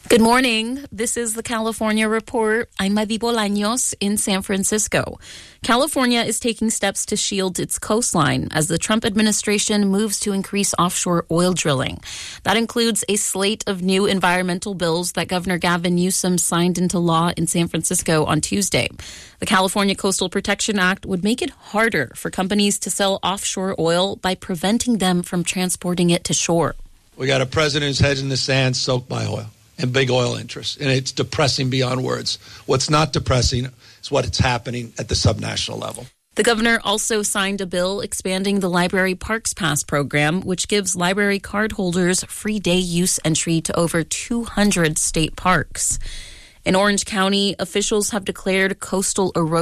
Good morning. This is the California Report. I'm Madi Bolaños in San Francisco. California is taking steps to shield its coastline as the Trump administration moves to increase offshore oil drilling. That includes a slate of new environmental bills that Governor Gavin Newsom signed into law in San Francisco on Tuesday. The California Coastal Protection Act would make it harder for companies to sell offshore oil by preventing them from transporting it to shore. We got a president whose head's in the sand, soaked by oil and big oil interests, and it's depressing beyond words. What's not depressing is what's happening at the subnational level. The governor also signed a bill expanding the Library Parks Pass program, which gives library card holders free day use entry to over 200 state parks. In Orange County, officials have declared coastal erosion